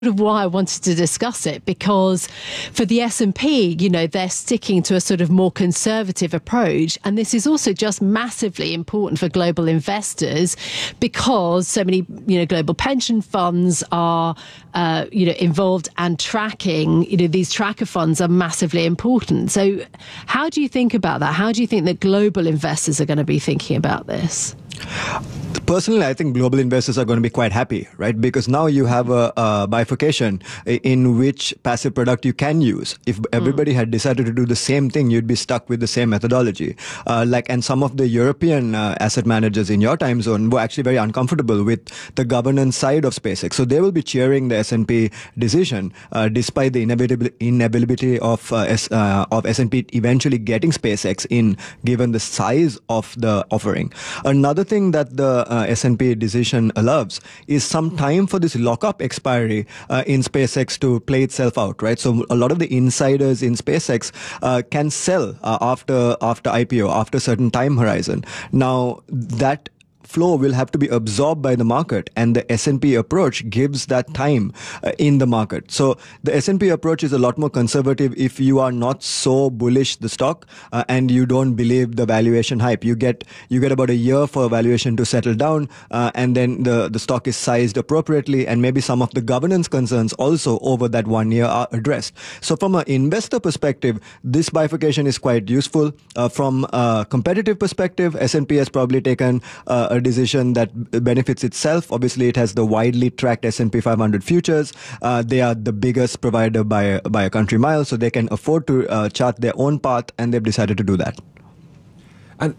of why I wanted to discuss it, because for the S&P, they're sticking to a sort of more conservative approach. And this is also just massively important for global investors because so many, global pension funds are, involved and tracking, these tracker funds are massively important. So how do you think about that? How do you think that global investors are going to be thinking about this? Personally, I think global investors are going to be quite happy, right? Because now you have a bifurcation in which passive product you can use. If everybody had decided to do the same thing, you'd be stuck with the same methodology. And some of the European asset managers in your time zone were actually very uncomfortable with the governance side of SpaceX. So they will be cheering the S&P decision, despite the inevitability of S&P eventually getting SpaceX in, given the size of the offering. Another thing that the S&P decision allows is some time for this lockup expiry in SpaceX to play itself out, right? So a lot of the insiders in SpaceX can sell after IPO, after a certain time horizon. Now, that flow will have to be absorbed by the market, and the S&P approach gives that time in the market. So the S&P approach is a lot more conservative if you are not so bullish the stock and you don't believe the valuation hype. You get about a year for valuation to settle down, and then the stock is sized appropriately, and maybe some of the governance concerns also over that 1 year are addressed. So from an investor perspective, this bifurcation is quite useful. From a competitive perspective, S&P has probably taken a decision that benefits itself. Obviously, it has the widely tracked S&P 500 futures. They are the biggest provider by a country mile, so they can afford to chart their own path, and they've decided to do that. And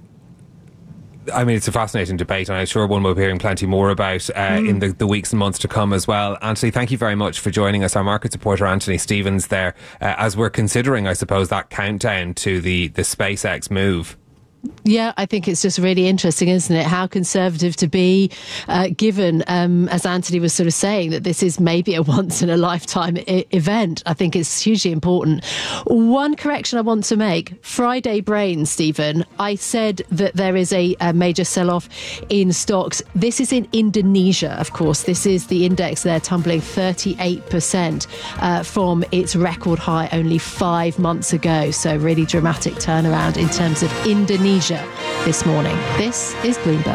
I mean, it's a fascinating debate, and I'm sure one we'll be hearing plenty more about in the weeks and months to come as well. Anthony, thank you very much for joining us. Our market reporter, Anthony Stevens, there, as we're considering, I suppose, that countdown to the SpaceX move. Yeah, I think it's just really interesting, isn't it? How conservative to be, given, as Anthony was sort of saying, that this is maybe a once-in-a-lifetime event. I think it's hugely important. One correction I want to make. Friday Brain, Stephen, I said that there is a major sell-off in stocks. This is in Indonesia, of course. This is the index there tumbling 38% from its record high only 5 months ago. So really dramatic turnaround in terms of Indonesia this morning. This is Bloomberg.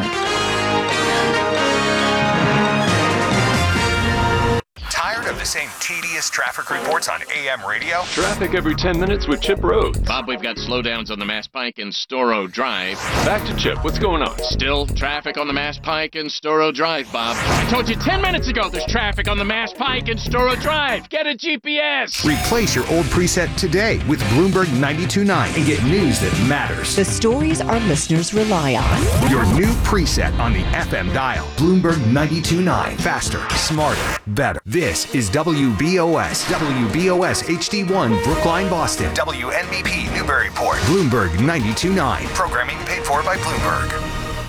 Tired of the same tedious traffic reports on AM radio? Traffic every 10 minutes with Chip Road. Bob, we've got slowdowns on the Mass Pike and Storrow Drive. Back to Chip. What's going on? Still traffic on the Mass Pike and Storrow Drive, Bob. I told you 10 minutes ago there's traffic on the Mass Pike and Storrow Drive. Get a GPS. Replace your old preset today with Bloomberg 92.9 and get news that matters. The stories our listeners rely on. Your new preset on the FM dial. Bloomberg 92.9. Faster, smarter, better. This is WBOS. WBOS HD1 Brookline, Boston. WNBP Newburyport. Bloomberg 92.9. Programming paid for by Bloomberg.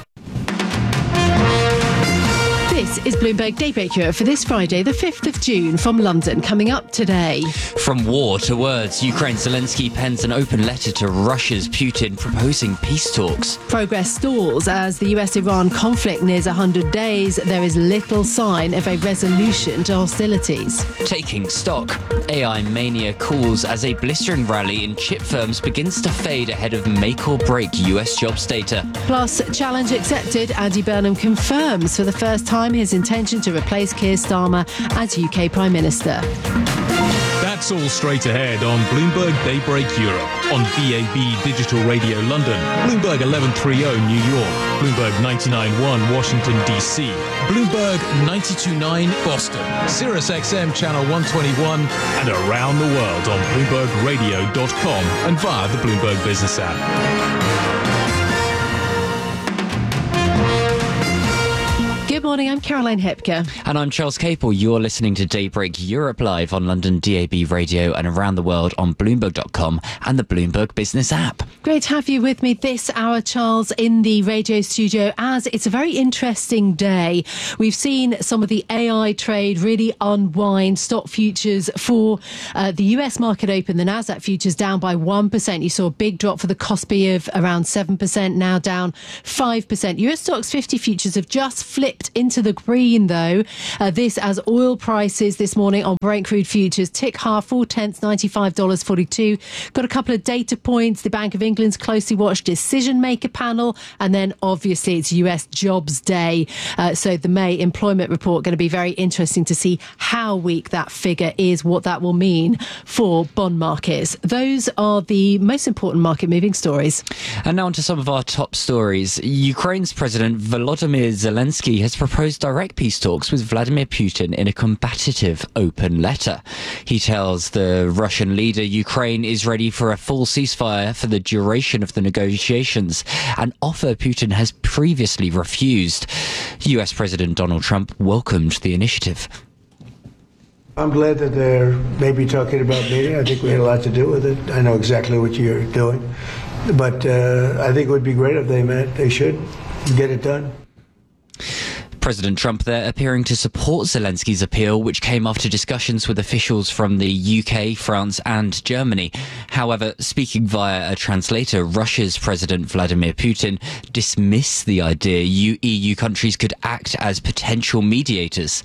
This is Bloomberg Daybreak Europe for this Friday, the 5th of June, from London. Coming up today. From war to words, Ukraine Zelensky pens an open letter to Russia's Putin proposing peace talks. Progress stalls as the US-Iran conflict nears 100 days. There is little sign of a resolution to hostilities. Taking stock, AI mania cools as a blistering rally in chip firms begins to fade ahead of make or break US jobs data. Plus, challenge accepted. Andy Burnham confirms for the first time his intention to replace Keir Starmer as UK Prime Minister. That's all straight ahead on Bloomberg Daybreak Europe, on DAB Digital Radio London, Bloomberg 1130 New York, Bloomberg 99.1 Washington DC, Bloomberg 92.9 Boston, Sirius XM Channel 121, and around the world on BloombergRadio.com and via the Bloomberg Business app. Good morning, I'm Caroline Hepker. And I'm Charles Capel. You're listening to Daybreak Europe live on London DAB Radio and around the world on Bloomberg.com and the Bloomberg Business app. Great to have you with me this hour, Charles, in the radio studio, as it's a very interesting day. We've seen some of the AI trade really unwind. Stock futures for the US market open, the Nasdaq futures down by 1%. You saw a big drop for the Kospi of around 7%, now down 5%. US stocks 50 futures have just flipped dipped into the green, though. This as oil prices this morning on Brent crude futures tick higher, 4/10, $95.42. Got a couple of data points. The Bank of England's closely watched decision maker panel, and then obviously it's US Jobs Day. So the May employment report going to be very interesting to see how weak that figure is, what that will mean for bond markets. Those are the most important market moving stories. And now on to some of our top stories. Ukraine's President Volodymyr Zelensky has proposed direct peace talks with Vladimir Putin in a combative open letter. He tells the Russian leader Ukraine is ready for a full ceasefire for the duration of the negotiations, an offer Putin has previously refused. US President Donald Trump welcomed the initiative. I'm glad that they're maybe talking about meeting. I think we had a lot to do with it. I know exactly what you're doing. But I think it would be great if they met. They should get it done. President Trump there appearing to support Zelensky's appeal, which came after discussions with officials from the UK, France and Germany. However, speaking via a translator, Russia's President Vladimir Putin dismissed the idea EU countries could act as potential mediators.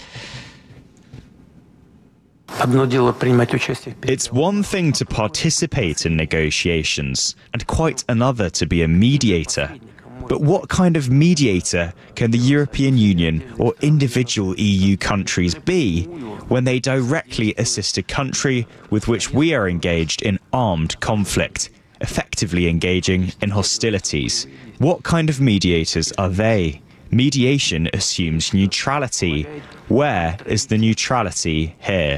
It's one thing to participate in negotiations and quite another to be a mediator. But what kind of mediator can the European Union or individual EU countries be when they directly assist a country with which we are engaged in armed conflict, effectively engaging in hostilities? What kind of mediators are they? Mediation assumes neutrality. Where is the neutrality here?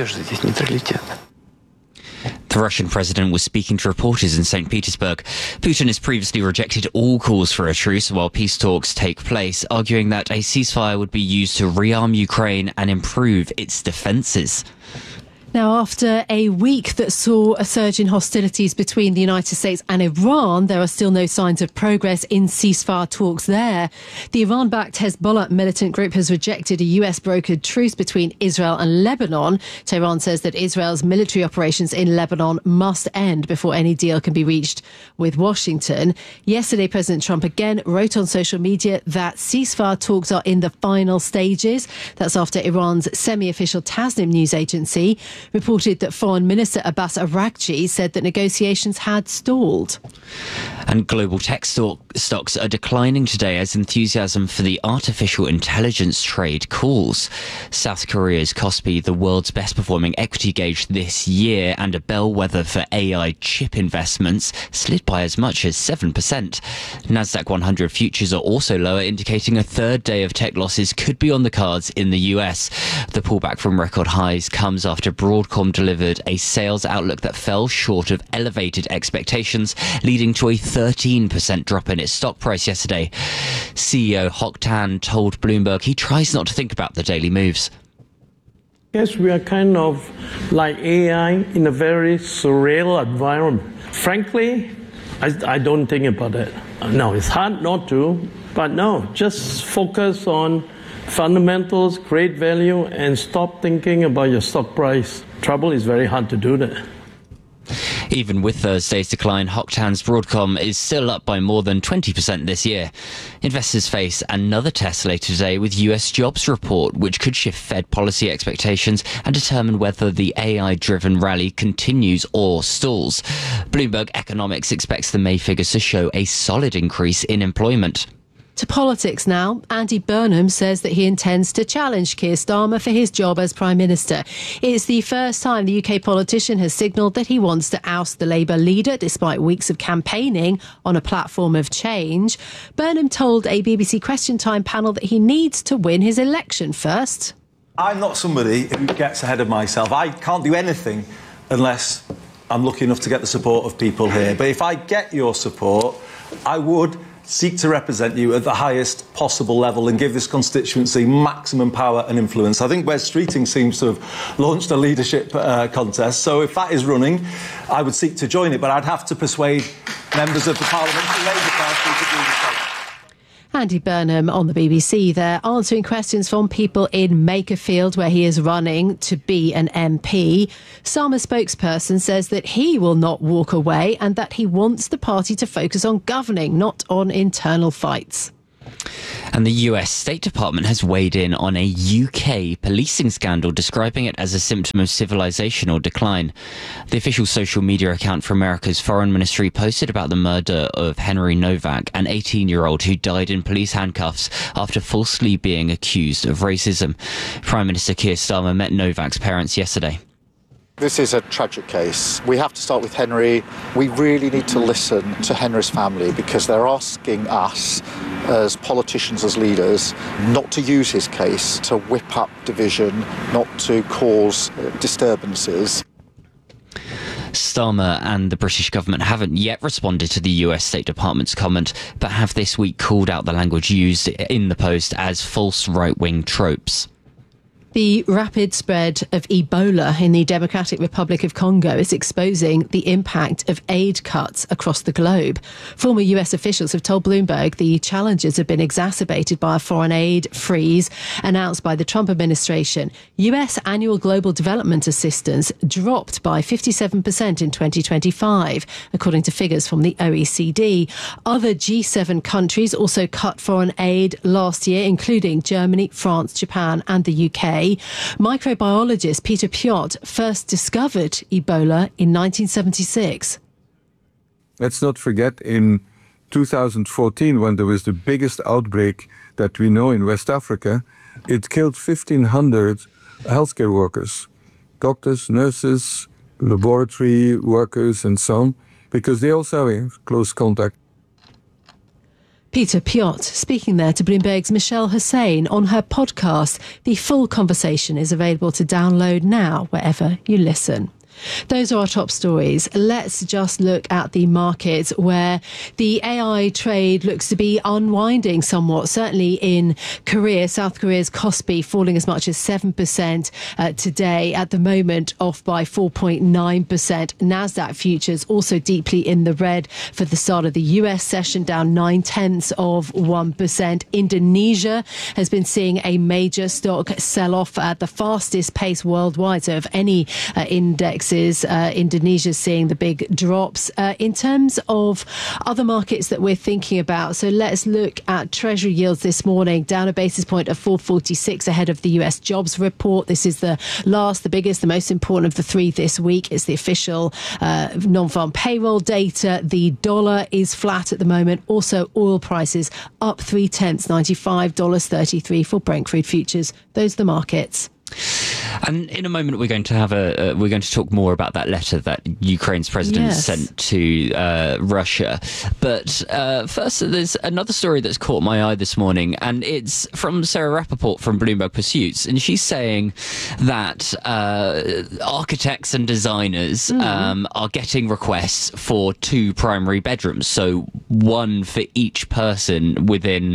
The Russian president was speaking to reporters in St. Petersburg. Putin has previously rejected all calls for a truce while peace talks take place, arguing that a ceasefire would be used to rearm Ukraine and improve its defences. Now, after a week that saw a surge in hostilities between the United States and Iran, there are still no signs of progress in ceasefire talks there. The Iran-backed Hezbollah militant group has rejected a US-brokered truce between Israel and Lebanon. Tehran says that Israel's military operations in Lebanon must end before any deal can be reached with Washington. Yesterday, President Trump again wrote on social media that ceasefire talks are in the final stages. That's after Iran's semi-official Tasnim news agency reported that Foreign Minister Abbas Araghchi said that negotiations had stalled. And global tech stocks are declining today as enthusiasm for the artificial intelligence trade cools. South Korea's Kospi, the world's best performing equity gauge this year and a bellwether for AI chip investments, slid by as much as 7%. Nasdaq 100 futures are also lower, indicating a third day of tech losses could be on the cards in the US. The pullback from record highs comes after Broadcom delivered a sales outlook that fell short of elevated expectations, leading to a 13% drop in its stock price yesterday. CEO Hock Tan told Bloomberg he tries not to think about the daily moves. Yes, we are kind of like AI in a very surreal environment. Frankly, I don't think about it. No, it's hard not to, but no, just focus on fundamentals, create value, and stop thinking about your stock price. Trouble is very hard to do that. Even with Thursday's decline, Hock Tan's Broadcom is still up by more than 20% this year. Investors face another test later today with US jobs report, which could shift Fed policy expectations and determine whether the AI-driven rally continues or stalls. Bloomberg Economics expects the May figures to show a solid increase in employment. To politics now. Andy Burnham says that he intends to challenge Keir Starmer for his job as Prime Minister. It's the first time the UK politician has signalled that he wants to oust the Labour leader despite weeks of campaigning on a platform of change. Burnham told a BBC Question Time panel that he needs to win his election first. I'm not somebody who gets ahead of myself. I can't do anything unless I'm lucky enough to get the support of people here. But if I get your support, I would seek to represent you at the highest possible level and give this constituency maximum power and influence. I think Wes Streeting seems to have launched a leadership contest, so if that is running, I would seek to join it, but I'd have to persuade members of the Parliamentary Labour Party to do the same. Andy Burnham on the BBC there, answering questions from people in Makerfield, where he is running to be an MP. Starmer's spokesperson says that he will not walk away and that he wants the party to focus on governing, not on internal fights. And the US State Department has weighed in on a UK policing scandal, describing it as a symptom of civilizational decline. The official social media account for America's Foreign Ministry posted about the murder of Henry Novak, an 18-year-old who died in police handcuffs after falsely being accused of racism. Prime Minister Keir Starmer met Novak's parents yesterday. This is a tragic case. We have to start with Henry. We really need to listen to Henry's family because they're asking us as politicians, as leaders, not to use his case to whip up division, not to cause disturbances. Starmer and the British government haven't yet responded to the US State Department's comment, but have this week called out the language used in the post as false right-wing tropes. The rapid spread of Ebola in the Democratic Republic of Congo is exposing the impact of aid cuts across the globe. Former US officials have told Bloomberg the challenges have been exacerbated by a foreign aid freeze announced by the Trump administration. US annual global development assistance dropped by 57% in 2025, according to figures from the OECD. Other G7 countries also cut foreign aid last year, including Germany, France, Japan and the UK. Microbiologist Peter Piot first discovered Ebola in 1976. Let's not forget, in 2014, when there was the biggest outbreak that we know in West Africa, it killed 1,500 healthcare workers, doctors, nurses, laboratory workers and so on, because they also have close contact. Peter Piot speaking there to Bloomberg's Michelle Hussein on her podcast. The full conversation is available to download now wherever you listen. Those are our top stories. Let's just look at the markets where the AI trade looks to be unwinding somewhat. Certainly in Korea, South Korea's Kospi falling as much as 7% today. At the moment, off by 4.9%. Nasdaq futures also deeply in the red for the start of the US session, down 0.9%. Indonesia has been seeing a major stock sell-off at the fastest pace worldwide. So of any indexes, Indonesia's seeing the big drops. In terms of other markets that we're thinking about, so let's look at Treasury yields this morning, down a basis point of 446 ahead of the US jobs report. This is the biggest, the most important of the three this week. It's the official non-farm payroll data. The dollar is flat at the moment. Also, oil prices up 0.3, $95.33 for Brent crude futures. Those are the markets. And in a moment, we're going to talk more about that letter that Ukraine's president sent to Russia. But first, there's another story that's caught my eye this morning, and it's from Sarah Rappaport from Bloomberg Pursuits, and she's saying that architects and designers are getting requests for 2 primary bedrooms, so one for each person within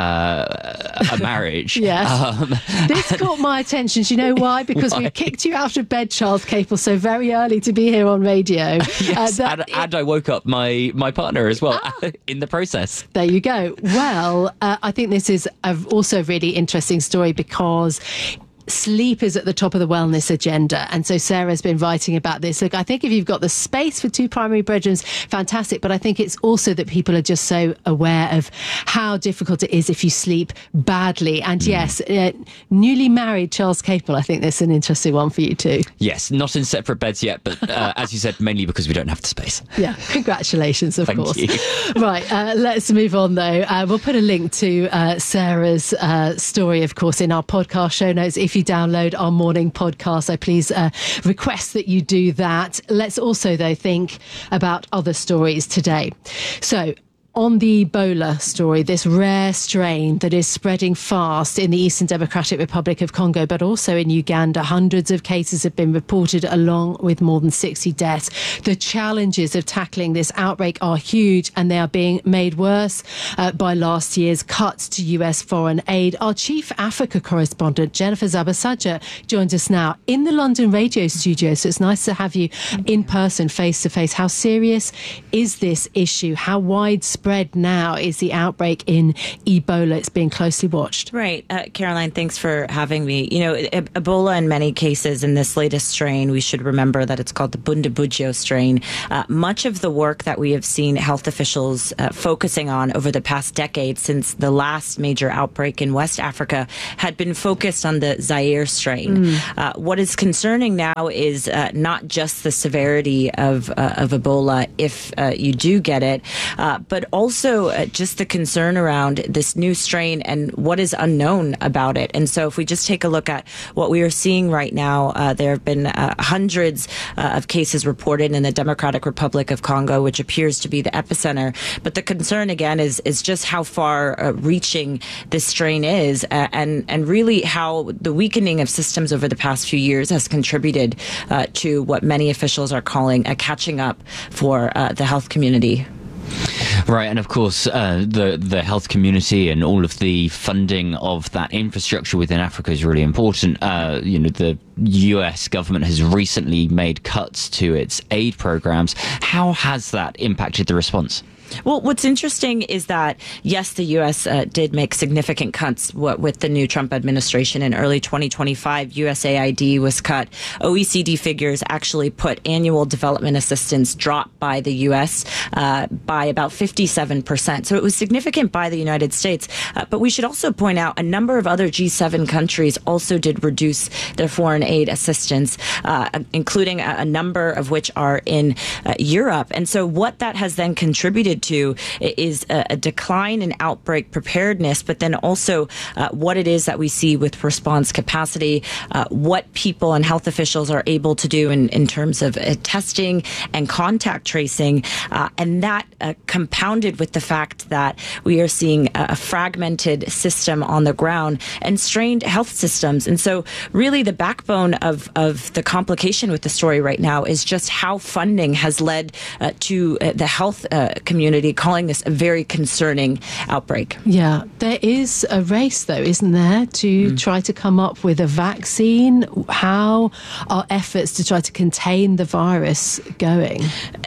a marriage. This caught my attention. Do you know why? Because we kicked you out of bed, Charles Capel, so very early to be here on radio. Yes, and I woke up my partner as well in the process. There you go. Well, I think this is also a really interesting story because sleep is at the top of the wellness agenda. And so Sarah's been writing about this. Look, I think if you've got the space for 2 primary bedrooms, fantastic. But I think it's also that people are just so aware of how difficult it is if you sleep badly. And yes, newly married Charles Capel, I think that's an interesting one for you too. Yes, not in separate beds yet, but as you said, mainly because we don't have the space. Yeah, congratulations, of course. Thank you. Right, let's move on though. We'll put a link to Sarah's story, of course, in our podcast show notes. If you download our morning podcast, so please request that you do that. Let's also, though, think about other stories today. So, on the Ebola story, this rare strain that is spreading fast in the Eastern Democratic Republic of Congo, but also in Uganda, hundreds of cases have been reported along with more than 60 deaths. The challenges of tackling this outbreak are huge, and they are being made worse by last year's cuts to US foreign aid. Our chief Africa correspondent, Jennifer Zabasaja, joins us now in the London radio studio. So it's nice to have you in person, face to face. How serious is this issue? How widespread widespread now is the outbreak in Ebola? It's being closely watched. Right. Caroline, thanks for having me. You know, Ebola in many cases in this latest strain, we should remember that it's called the Bundibugyo strain. Much of the work that we have seen health officials focusing on over the past decade since the last major outbreak in West Africa had been focused on the Zaire strain. What is concerning now is not just the severity of Ebola if you do get it, but also just the concern around this new strain and what is unknown about it. And so if we just take a look at what we are seeing right now, there have been hundreds of cases reported in the Democratic Republic of Congo, which appears to be the epicenter. But the concern, again, is just how far reaching this strain is and really how the weakening of systems over the past few years has contributed to what many officials are calling a catching up for the health community. Right, and of course, the health community and all of the funding of that infrastructure within Africa is really important. The US government has recently made cuts to its aid programs. How has that impacted the response? Well, what's interesting is that, yes, the U.S. did make significant cuts with the new Trump administration. In early 2025, USAID was cut. OECD figures actually put annual development assistance drop by the U.S. By about 57%. So it was significant by the United States. But we should also point out a number of other G7 countries also did reduce their foreign aid assistance, including a number of which are in Europe. And so what that has then contributed to is a decline in outbreak preparedness, but then also what it is that we see with response capacity, what people and health officials are able to do in terms of testing and contact tracing, and that compounded with the fact that we are seeing a fragmented system on the ground and strained health systems. And so really the backbone of the complication with the story right now is just how funding has led to the health community calling this a very concerning outbreak. Yeah, there is a race, though, isn't there, to try to come up with a vaccine? How are efforts to try to contain the virus going?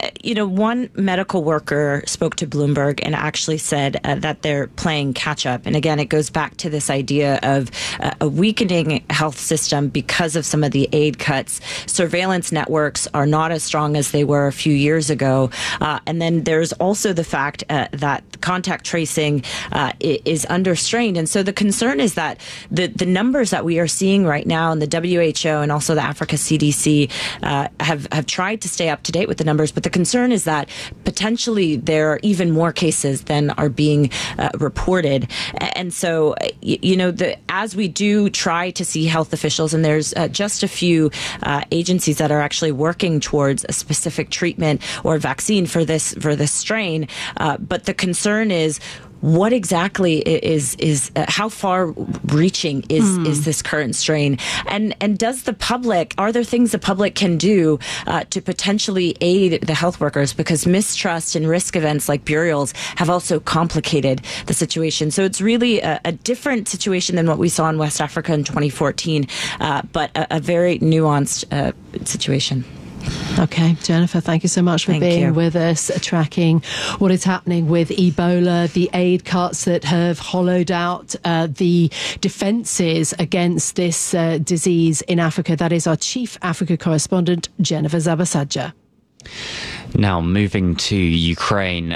One medical worker spoke to Bloomberg and actually said that they're playing catch up. And again, it goes back to this idea of a weakening health system because of some of the aid cuts. Surveillance networks are not as strong as they were a few years ago. And then there's also the fact that contact tracing is under strain. And so the concern is that the numbers that we are seeing right now in the WHO and also the Africa CDC have tried to stay up to date with the numbers. But the concern is that potentially there are even more cases than are being reported. And so, as we do try to see health officials, and there's just a few agencies that are actually working towards a specific treatment or vaccine for this strain. But the concern is, what exactly is how far reaching is this current strain, and are there things the public can do to potentially aid the health workers, because mistrust and risk events like burials have also complicated the situation. So it's really a different situation than what we saw in West Africa in 2014, but a very nuanced situation. Okay, Jennifer, thank you so much for being with us, tracking what is happening with Ebola, the aid cuts that have hollowed out the defences against this disease in Africa. That is our Chief Africa correspondent, Jennifer Zabasajja. Now, moving to Ukraine,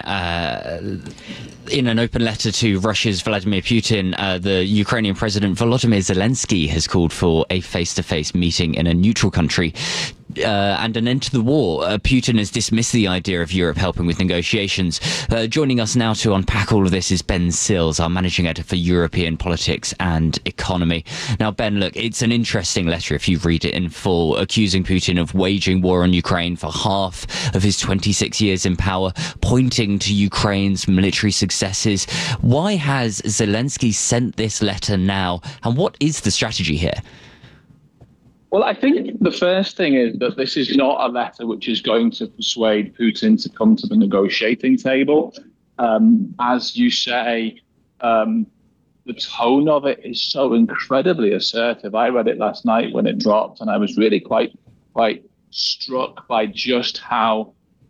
in an open letter to Russia's Vladimir Putin, the Ukrainian President Volodymyr Zelensky has called for a face-to-face meeting in a neutral country and an end to the war. Putin has dismissed the idea of Europe helping with negotiations. Joining us now to unpack all of this is Ben Sills, our managing editor for European politics and economy. Now, Ben, look, it's an interesting letter if you read it in full, accusing Putin of waging war on Ukraine for half of his 26 years in power, pointing to Ukraine's military successes. Why has Zelensky sent this letter now, and what is the strategy here? Well, I think the first thing is that this is not a letter which is going to persuade Putin to come to the negotiating table. As you say, the tone of it is so incredibly assertive. I read it last night when it dropped, and I was really quite struck by just how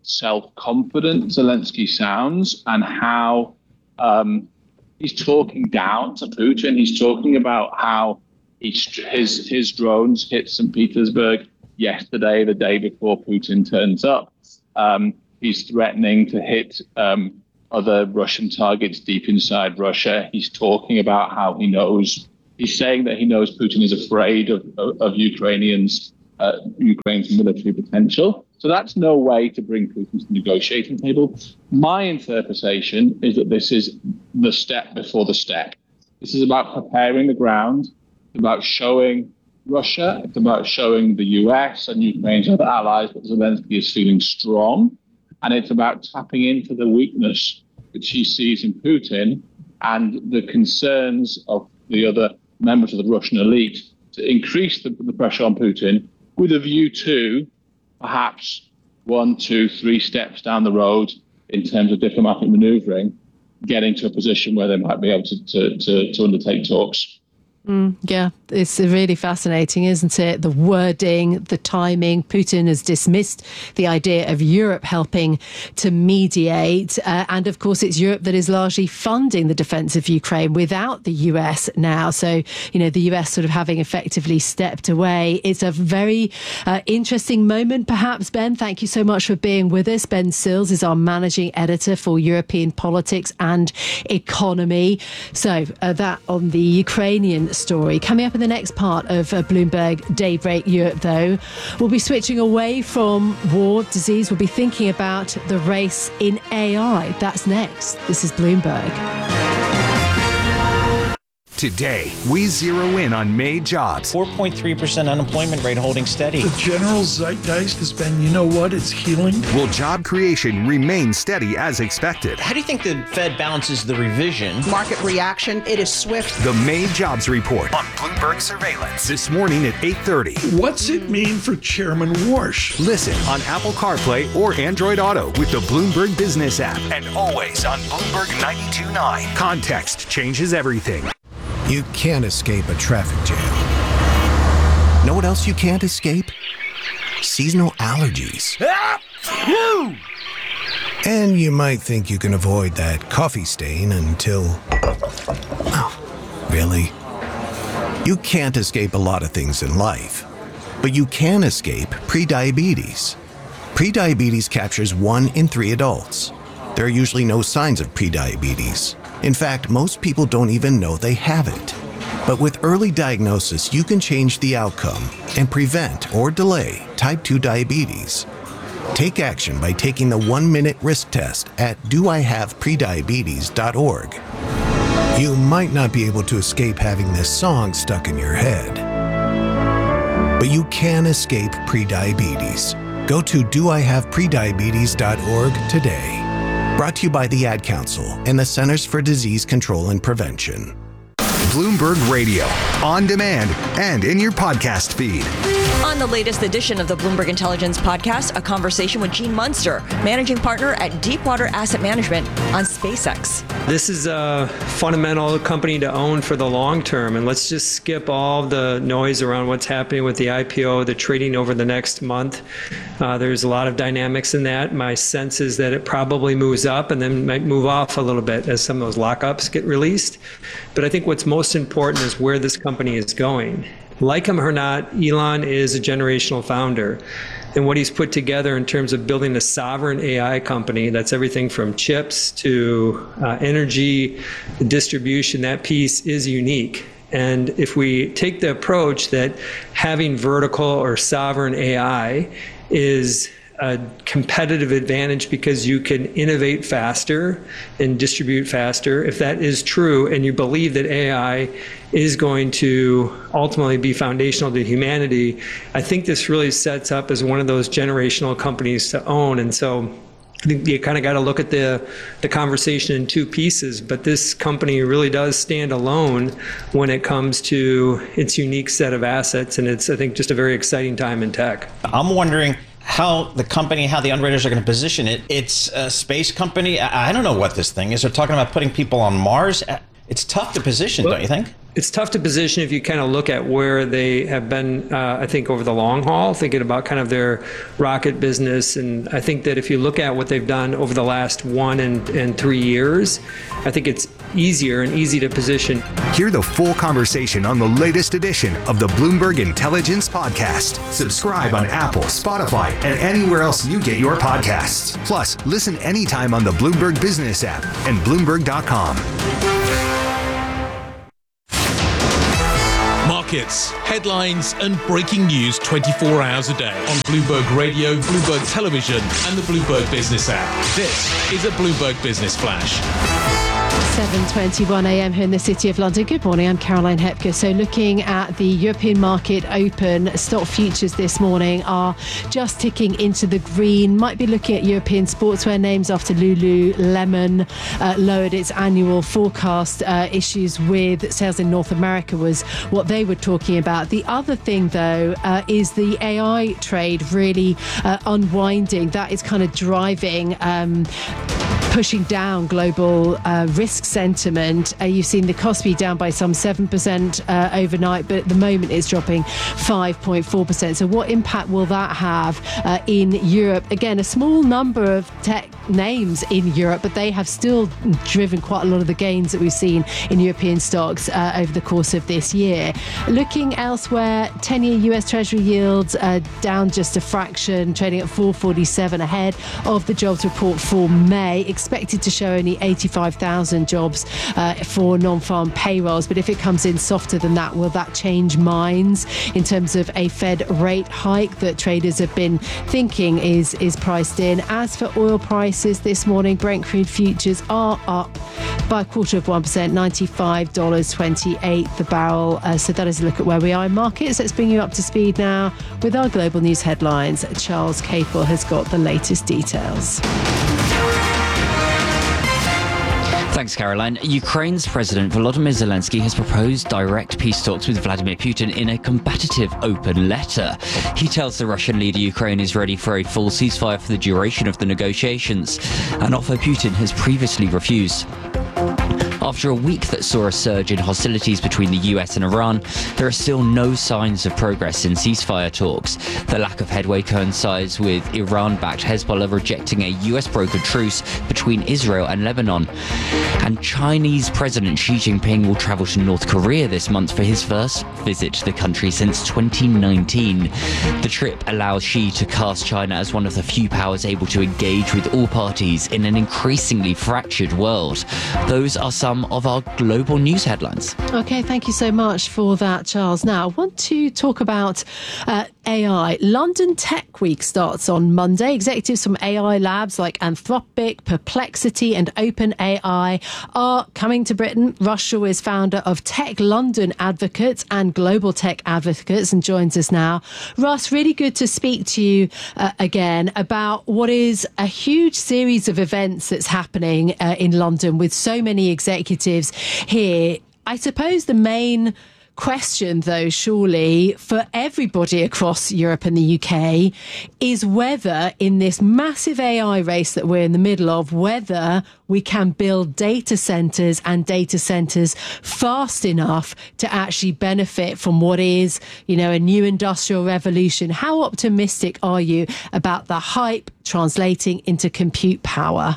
self-confident Zelensky sounds and how he's talking down to Putin. He's talking about how his drones hit St. Petersburg yesterday, the day before Putin turns up. He's threatening to hit other Russian targets deep inside Russia. He's talking about how he's saying that he knows Putin is afraid of Ukraine's military potential. So that's no way to bring Putin to the negotiating table. My interpretation is that this is the step before the step. This is about preparing the ground. It's about showing Russia. It's about showing the US and Ukraine's other allies that Zelensky is feeling strong. And it's about tapping into the weakness which he sees in Putin and the concerns of the other members of the Russian elite to increase the pressure on Putin with a view to perhaps 1, 2, 3 steps down the road in terms of diplomatic maneuvering, getting to a position where they might be able to undertake talks. Yeah, it's really fascinating, isn't it? The wording, the timing. Putin has dismissed the idea of Europe helping to mediate. And of course, it's Europe that is largely funding the defense of Ukraine without the US now. So, the US sort of having effectively stepped away. It's a very interesting moment, perhaps, Ben. Thank you so much for being with us. Ben Sills is our managing editor for European politics and economy. So that on the Ukrainian story. Coming up in the next part of Bloomberg Daybreak Europe, though, we'll be switching away from war, disease. We'll be thinking about the race in AI. That's next. This is Bloomberg. Today, we zero in on May jobs. 4.3% unemployment rate holding steady. The general zeitgeist has been, it's healing. Will job creation remain steady as expected? How do you think the Fed balances the revision? Market reaction, it is swift. The May jobs report on Bloomberg Surveillance this morning at 8:30. What's it mean for Chairman Warsh? Listen on Apple CarPlay or Android Auto with the Bloomberg Business app and always on Bloomberg 92.9. Context changes everything. You can't escape a traffic jam. Know what else you can't escape? Seasonal allergies. And you might think you can avoid that coffee stain until... Oh, really? You can't escape a lot of things in life, but you can escape prediabetes. Prediabetes captures 1 in 3 adults. There are usually no signs of prediabetes. In fact, most people don't even know they have it. But with early diagnosis, you can change the outcome and prevent or delay type 2 diabetes. Take action by taking the 1-minute risk test at doihaveprediabetes.org. You might not be able to escape having this song stuck in your head, but you can escape prediabetes. Go to doihaveprediabetes.org today. Brought to you by the Ad Council and the Centers for Disease Control and Prevention. Bloomberg Radio, on demand and in your podcast feed. On the latest edition of the Bloomberg Intelligence Podcast, a conversation with Gene Munster, managing partner at Deepwater Asset Management on SpaceX. This is a fundamental company to own for the long term, and let's just skip all the noise around what's happening with the IPO, the trading over the next month. There's a lot of dynamics in that. My sense is that it probably moves up and then might move off a little bit as some of those lockups get released. But I think what's most important is where this company is going. Like him or not, Elon is a generational founder. And what he's put together in terms of building a sovereign AI company, that's everything from chips to energy, distribution, that piece is unique. And if we take the approach that having vertical or sovereign AI is a competitive advantage because you can innovate faster and distribute faster, if that is true and you believe that AI is going to ultimately be foundational to humanity, I think this really sets up as one of those generational companies to own. And so I think you kind of got to look at the conversation in 2 pieces, but this company really does stand alone when it comes to its unique set of assets, and it's, I think, just a very exciting time in tech. I'm wondering how the underwriters are going to position it. It's a space company. I don't know what this thing is. They're talking about putting people on Mars. It's tough to position, don't you think? it's tough to position if you kind of look at where they have been, I think, over the long haul, thinking about kind of their rocket business. And I think that if you look at what they've done over the last 1 and 3 years, I think it's easier and easy to position. Hear the full conversation on the latest edition of the Bloomberg Intelligence Podcast. Subscribe on Apple, Spotify, and anywhere else you get your podcasts. Plus, listen anytime on the Bloomberg Business app and Bloomberg.com. Markets, headlines, and breaking news 24 hours a day on Bloomberg Radio, Bloomberg Television, and the Bloomberg Business app. This is a Bloomberg Business Flash. 7:21 a.m. here in the City of London. Good morning, I'm Caroline Hepker. So looking at the European market open, stock futures this morning are just ticking into the green. Might be looking at European sportswear names after Lululemon lowered its annual forecast. Issues with sales in North America was what they were talking about. The other thing, though, is the AI trade really unwinding. That is kind of driving pushing down global risk sentiment. You've seen the Kospi down by some 7% overnight, but at the moment it's dropping 5.4%. So what impact will that have in Europe? Again, a small number of tech names in Europe, but they have still driven quite a lot of the gains that we've seen in European stocks over the course of this year. Looking elsewhere, 10-year US Treasury yields down just a fraction, trading at 447 ahead of the jobs report for May. Expected to show only 85,000 jobs for non-farm payrolls, but if it comes in softer than that, will that change minds in terms of a Fed rate hike that traders have been thinking is priced in? As for oil prices this morning, Brent crude futures are up by 0.25%, $95.28 the barrel. So that is a look at where we are in markets. Let's bring you up to speed now with our global news headlines. Charles Capel has got the latest details. Thanks, Caroline. Ukraine's President Volodymyr Zelensky has proposed direct peace talks with Vladimir Putin in a combative open letter. He tells the Russian leader Ukraine is ready for a full ceasefire for the duration of the negotiations, an offer Putin has previously refused. After a week that saw a surge in hostilities between the US and Iran, there are still no signs of progress in ceasefire talks. The lack of headway coincides with Iran-backed Hezbollah rejecting a US-brokered truce between Israel and Lebanon. And Chinese President Xi Jinping will travel to North Korea this month for his first visit to the country since 2019. The trip allows Xi to cast China as one of the few powers able to engage with all parties in an increasingly fractured world. Those are some of our global news headlines. Okay, thank you so much for that, Charles. Now, I want to talk about AI. London Tech Week starts on Monday. Executives from AI labs like Anthropic, Perplexity and OpenAI are coming to Britain. Russ Shaw is founder of Tech London Advocates and Global Tech Advocates and joins us now. Russ, really good to speak to you again about what is a huge series of events that's happening in London with so many executives here. I suppose the main question, though, surely for everybody across Europe and the UK is whether in this massive AI race that we're in the middle of, whether we can build data centres and data centres fast enough to actually benefit from what is, you know, a new industrial revolution. How optimistic are you about the hype translating into compute power?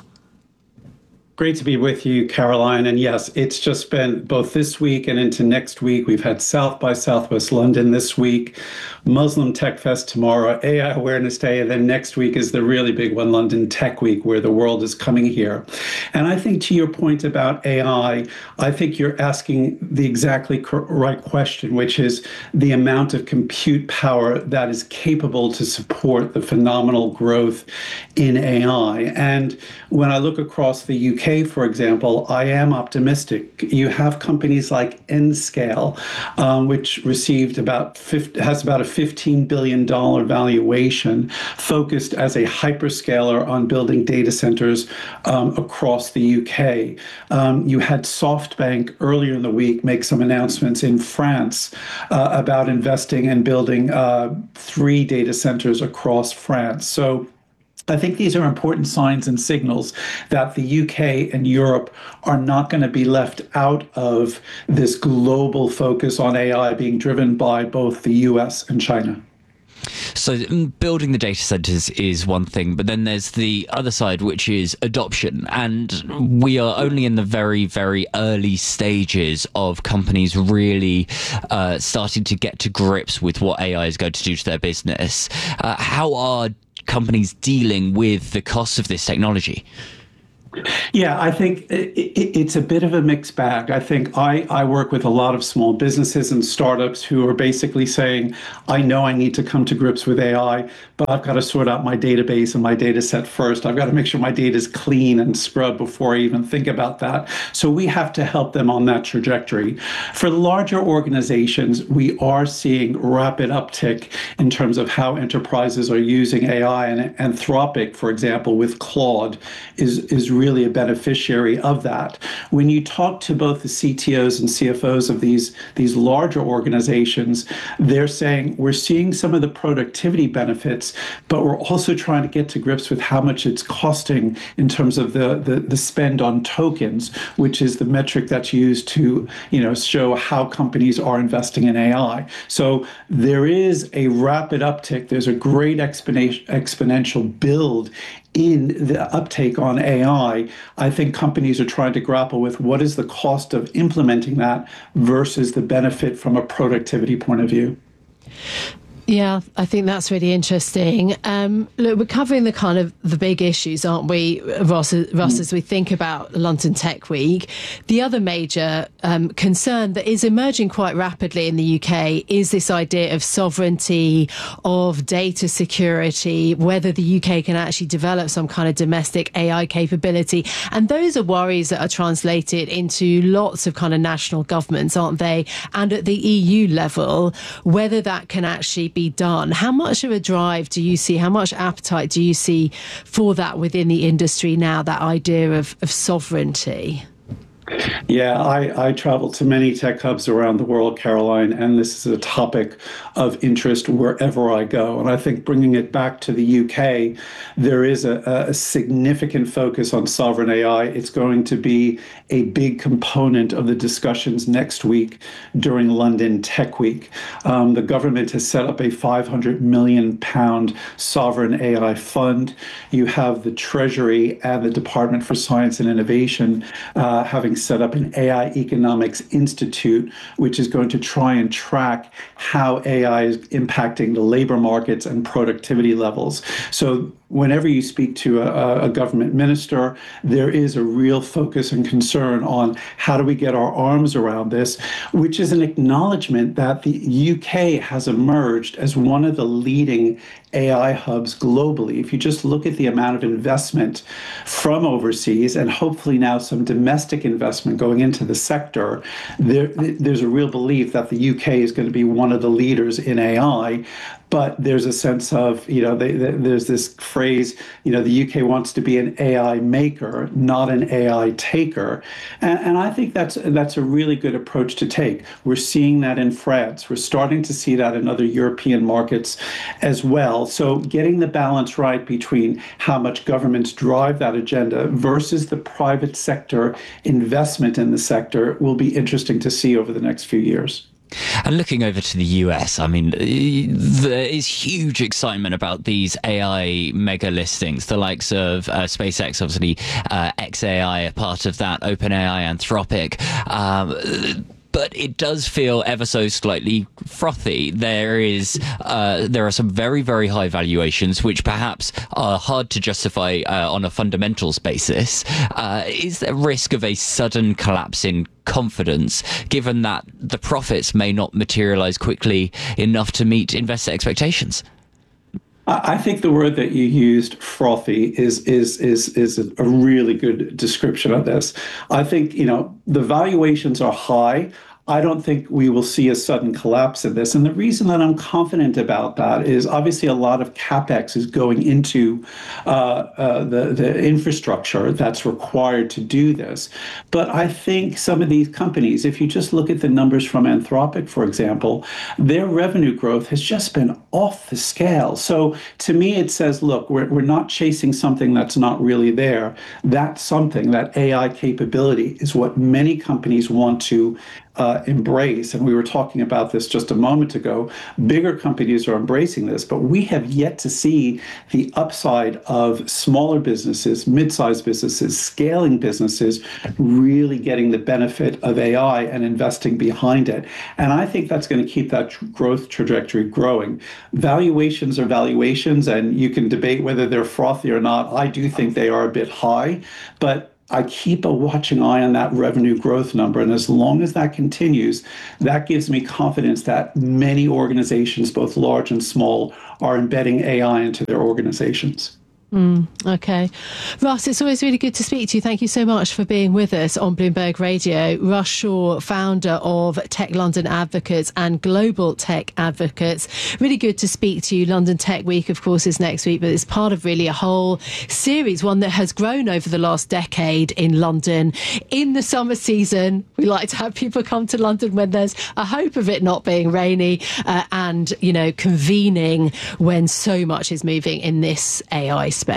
Great to be with you, Caroline. And yes, it's just been both this week and into next week. We've had South by Southwest London this week, Muslim Tech Fest tomorrow, AI Awareness Day, and then next week is the really big one, London Tech Week, where the world is coming here. And I think to your point about AI, I think you're asking the exactly right question, which is the amount of compute power that is capable to support the phenomenal growth in AI. And when I look across the UK, for example, I am optimistic. You have companies like Nscale, which received has about a $15 billion valuation, focused as a hyperscaler on building data centers across the UK. You had SoftBank earlier in the week make some announcements in France about investing and building 3 data centers across France. So I think these are important signs and signals that the UK and Europe are not going to be left out of this global focus on AI being driven by both the US and China. So building the data centers is one thing, but then there's the other side, which is adoption. And we are only in the very, very early stages of companies really starting to get to grips with what AI is going to do to their business. How are companies dealing with the costs of this technology? Yeah, I think it's a bit of a mixed bag. I think I work with a lot of small businesses and startups who are basically saying, I know I need to come to grips with AI, but I've got to sort out my database and my data set first. I've got to make sure my data is clean and scrubbed before I even think about that. So we have to help them on that trajectory. For larger organizations, we are seeing rapid uptick in terms of how enterprises are using AI, and Anthropic, for example, with Claude, is really a beneficiary of that. When you talk to both the CTOs and CFOs of these larger organizations, they're saying we're seeing some of the productivity benefits, but we're also trying to get to grips with how much it's costing in terms of the spend on tokens, which is the metric that's used to show how companies are investing in AI. So there is a rapid uptick. There's a great exponential build in the uptake on AI. I think companies are trying to grapple with what is the cost of implementing that versus the benefit from a productivity point of view. Yeah, I think that's really interesting. Look, we're covering the kind of the big issues, aren't we, Ross, as we think about London Tech Week. The other major concern that is emerging quite rapidly in the UK is this idea of sovereignty, of data security, whether the UK can actually develop some kind of domestic AI capability. And those are worries that are translated into lots of kind of national governments, aren't they? And at the EU level, whether that can actually be done. How much of a drive do you see? How much appetite do you see for that within the industry now, that idea of sovereignty? Yeah, I travel to many tech hubs around the world, Caroline, and this is a topic of interest wherever I go. And I think bringing it back to the UK, there is a significant focus on sovereign AI. It's going to be a big component of the discussions next week during London Tech Week. The government has set up a £500 million sovereign AI fund. You have the Treasury and the Department for Science and Innovation having set up an AI Economics Institute, which is going to try and track how AI is impacting the labor markets and productivity levels. So whenever you speak to a government minister, there is a real focus and concern on how do we get our arms around this, which is an acknowledgement that the UK has emerged as one of the leading AI hubs globally. If you just look at the amount of investment from overseas and hopefully now some domestic investment going into the sector, there's a real belief that the UK is going to be one of the leaders in AI. But there's a sense of, there's this phrase, the UK wants to be an AI maker, not an AI taker. And I think that's a really good approach to take. We're seeing that in France. We're starting to see that in other European markets as well. So getting the balance right between how much governments drive that agenda versus the private sector investment in the sector will be interesting to see over the next few years. And looking over to the US, I mean, there is huge excitement about these AI mega listings, the likes of SpaceX, obviously, xAI, a part of that, OpenAI, Anthropic. But it does feel ever so slightly frothy. There are some very, very high valuations, which perhaps are hard to justify on a fundamentals basis. Is there risk of a sudden collapse in confidence, given that the profits may not materialize quickly enough to meet investor expectations? I think the word that you used, frothy, is a really good description of this. I think, the valuations are high. I don't think we will see a sudden collapse of this. And the reason that I'm confident about that is obviously a lot of CapEx is going into the infrastructure that's required to do this. But I think some of these companies, if you just look at the numbers from Anthropic, for example, their revenue growth has just been off the scale. So to me, it says, look, we're not chasing something that's not really there. That something, that AI capability, is what many companies want to embrace. And we were talking about this just a moment ago. Bigger companies are embracing this, but we have yet to see the upside of smaller businesses, mid-sized businesses, scaling businesses, really getting the benefit of AI and investing behind it. And I think that's going to keep that growth trajectory growing. Valuations are valuations, and you can debate whether they're frothy or not. I do think they are a bit high, but I keep a watching eye on that revenue growth number. And as long as that continues, that gives me confidence that many organizations, both large and small, are embedding AI into their organizations. Okay. Russ, it's always really good to speak to you. Thank you so much for being with us on Bloomberg Radio. Russ Shaw, founder of Tech London Advocates and Global Tech Advocates. Really good to speak to you. London Tech Week, of course, is next week, but it's part of really a whole series, one that has grown over the last decade in London. In the summer season, we like to have people come to London when there's a hope of it not being rainy and, you know, convening when so much is moving in this AI space.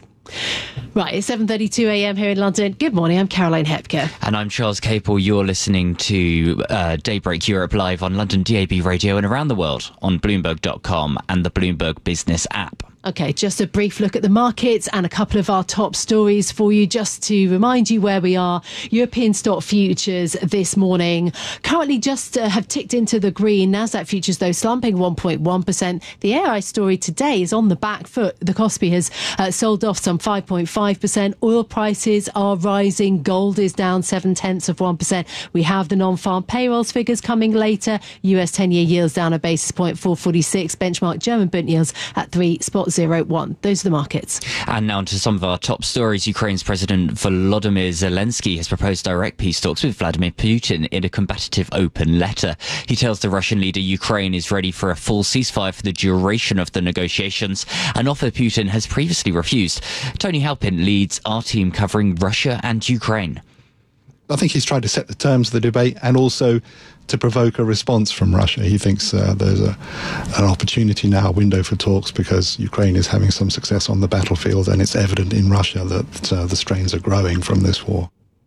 Right, it's 7:32 a.m. here in London. Good morning, I'm Caroline Hepker. And I'm Charles Capel. You're listening to Daybreak Europe live on London DAB Radio and around the world on Bloomberg.com and the Bloomberg Business app. Okay, just a brief look at the markets and a couple of our top stories for you, just to remind you where we are. European stock futures this morning currently just have ticked into the green. Nasdaq futures, though, slumping 1.1%. The AI story today is on the back foot. The Kospi has sold off some 5.5%. Oil prices are rising. Gold is down 0.7%. We have the non-farm payrolls figures coming later. US 10-year yields down a basis point, 4.46. Benchmark German Bund yields at 3.01. Those are the markets. And now to some of our top stories. Ukraine's President Volodymyr Zelensky has proposed direct peace talks with Vladimir Putin in a combative open letter. He tells the Russian leader Ukraine is ready for a full ceasefire for the duration of the negotiations, an offer Putin has previously refused. Tony Halpin leads our team covering Russia and Ukraine. I think he's tried to set the terms of the debate and also to provoke a response from Russia. He thinks there's an opportunity now, a window for talks, because Ukraine is having some success on the battlefield, and it's evident in Russia that the strains are growing from this war.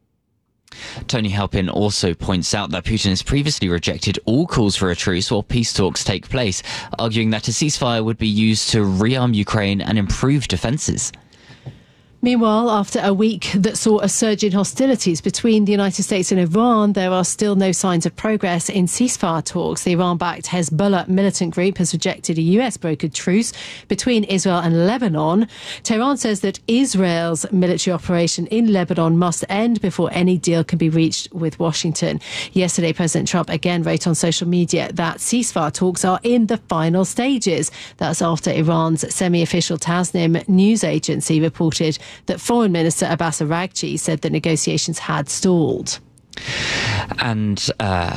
Tony Halpin also points out that Putin has previously rejected all calls for a truce while peace talks take place, arguing that a ceasefire would be used to rearm Ukraine and improve defences. Meanwhile, after a week that saw a surge in hostilities between the United States and Iran, there are still no signs of progress in ceasefire talks. The Iran-backed Hezbollah militant group has rejected a US-brokered truce between Israel and Lebanon. Tehran says that Israel's military operation in Lebanon must end before any deal can be reached with Washington. Yesterday, President Trump again wrote on social media that ceasefire talks are in the final stages. That's after Iran's semi-official Tasnim news agency reported that Foreign Minister Abbas Araghchi said that negotiations had stalled. And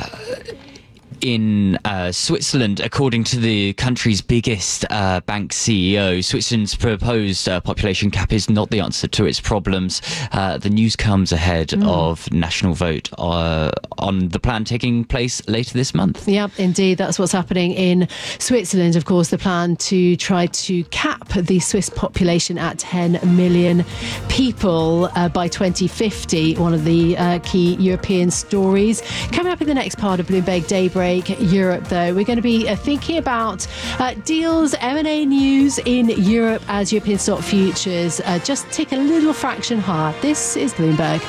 in Switzerland, according to the country's biggest bank CEO, Switzerland's proposed population cap is not the answer to its problems. The news comes ahead of national vote on the plan taking place later this month. Yeah, indeed. That's what's happening in Switzerland. Of course, the plan to try to cap the Swiss population at 10 million people by 2050, one of the key European stories. Coming up in the next part of Bloomberg Daybreak Europe, though, we're going to be thinking about deals, M&A news in Europe as European stock futures just tick a little fraction higher. This is Bloomberg.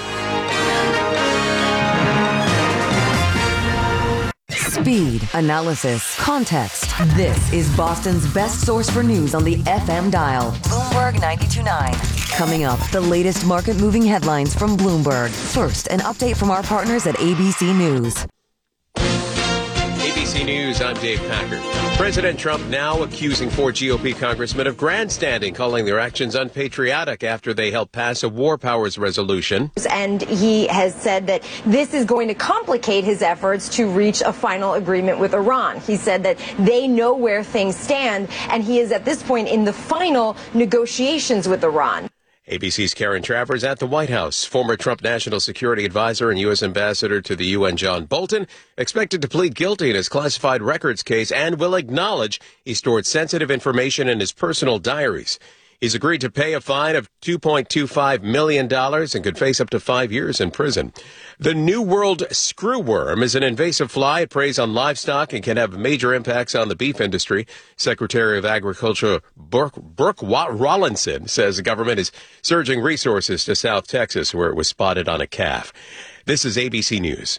Speed, analysis, context. This is Boston's best source for news on the FM dial. Bloomberg 92.9. Coming up, the latest market-moving headlines from Bloomberg. First, an update from our partners at ABC News. ABC ABC News, I'm Dave Packard. President Trump now accusing 4 GOP congressmen of grandstanding, calling their actions unpatriotic after they helped pass a war powers resolution. And he has said that this is going to complicate his efforts to reach a final agreement with Iran. He said that they know where things stand, and he is at this point in the final negotiations with Iran. ABC's Karen Travers at the White House. Former Trump National Security Advisor and U.S. Ambassador to the UN, John Bolton, expected to plead guilty in his classified records case and will acknowledge he stored sensitive information in his personal diaries. He's agreed to pay a fine of $2.25 million and could face up to 5 years in prison. The New World screwworm is an invasive fly. It preys on livestock and can have major impacts on the beef industry. Secretary of Agriculture Brooke Rollinson says the government is surging resources to South Texas, where it was spotted on a calf. This is ABC News.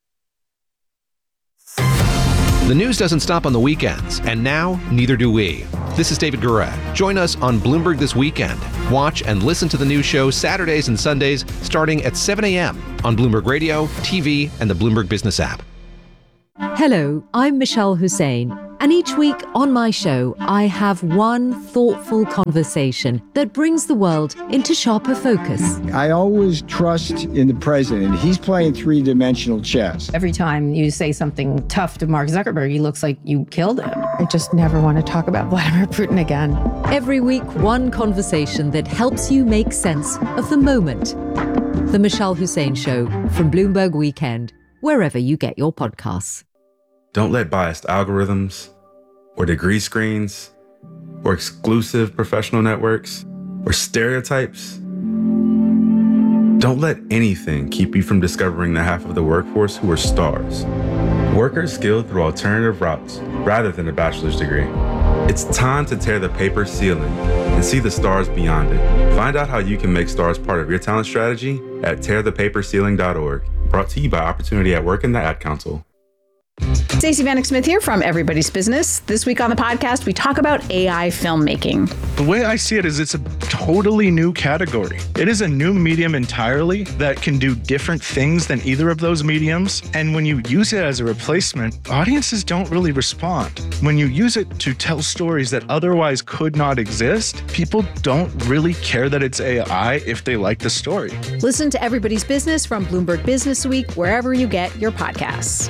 The news doesn't stop on the weekends, and now neither do we. This is David Guret. Join us on Bloomberg This Weekend. Watch and listen to the news show Saturdays and Sundays starting at 7 a.m. on Bloomberg Radio, TV, and the Bloomberg Business app. Hello, I'm Michelle Hussein, and each week on my show, I have one thoughtful conversation that brings the world into sharper focus. I always trust in the president. He's playing three-dimensional chess. Every time you say something tough to Mark Zuckerberg, he looks like you killed him. I just never want to talk about Vladimir Putin again. Every week, one conversation that helps you make sense of the moment. The Michelle Hussein Show from Bloomberg Weekend, wherever you get your podcasts. Don't let biased algorithms or degree screens or exclusive professional networks or stereotypes. Don't let anything keep you from discovering the half of the workforce who are stars. Workers skilled through alternative routes rather than a bachelor's degree. It's time to tear the paper ceiling and see the stars beyond it. Find out how you can make stars part of your talent strategy at tearthepaperceiling.org. Brought to you by Opportunity at Work and the Ad Council. Stacey Vanek Smith here from Everybody's Business. This week on the podcast, we talk about AI filmmaking. The way I see it is it's a totally new category. It is a new medium entirely that can do different things than either of those mediums. And when you use it as a replacement, audiences don't really respond. When you use it to tell stories that otherwise could not exist, people don't really care that it's AI if they like the story. Listen to Everybody's Business from Bloomberg Business Week, wherever you get your podcasts.